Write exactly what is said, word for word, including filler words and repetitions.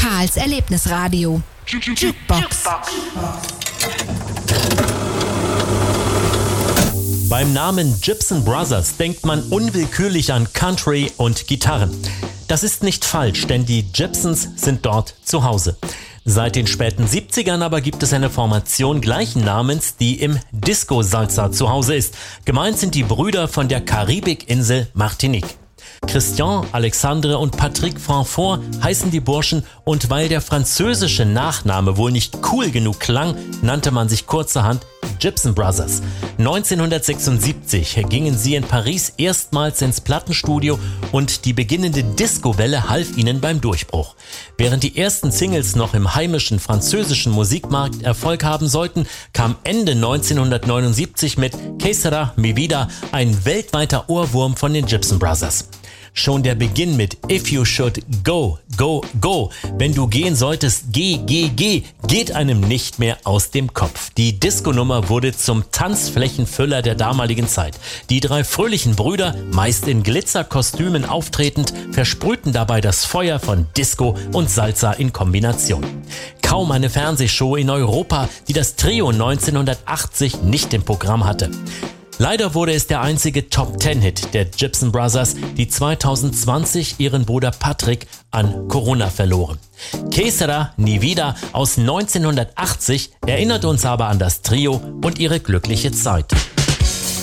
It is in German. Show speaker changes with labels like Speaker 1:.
Speaker 1: Karls Erlebnisradio. Jukebox.
Speaker 2: Beim Namen Gibson Brothers denkt man unwillkürlich an Country und Gitarren. Das ist nicht falsch, denn die Gibsons sind dort zu Hause. Seit den späten siebzigern aber gibt es eine Formation gleichen Namens, die im Disco-Salsa zu Hause ist. Gemeint sind die Brüder von der Karibikinsel Martinique. Christian, Alexandre und Patrick Franfort heißen die Burschen, und weil der französische Nachname wohl nicht cool genug klang, nannte man sich kurzerhand Gibson Brothers. neunzehnhundertsechsundsiebzig gingen sie in Paris erstmals ins Plattenstudio und die beginnende Disco-Welle half ihnen beim Durchbruch. Während die ersten Singles noch im heimischen französischen Musikmarkt Erfolg haben sollten, kam Ende neunzehnhundertneunundsiebzig mit Que sera mi vida ein weltweiter Ohrwurm von den Gibson Brothers. Schon der Beginn mit If you should go, go, go, wenn du gehen solltest, geh, geh, geh, geht einem nicht mehr aus dem Kopf. Die Disco-Nummer wurde zum Tanzflächenfüller der damaligen Zeit. Die drei fröhlichen Brüder, meist in Glitzerkostümen auftretend, versprühten dabei das Feuer von Disco und Salsa in Kombination. Kaum eine Fernsehshow in Europa, die das Trio neunzehnhundertachtzig nicht im Programm hatte. Leider wurde es der einzige Top-Ten-Hit der Gibson Brothers, die zweitausendzwanzig ihren Bruder Patrick an Corona verloren. Que sera mi vida aus neunzehnhundertachtzig erinnert uns aber an das Trio und ihre glückliche Zeit.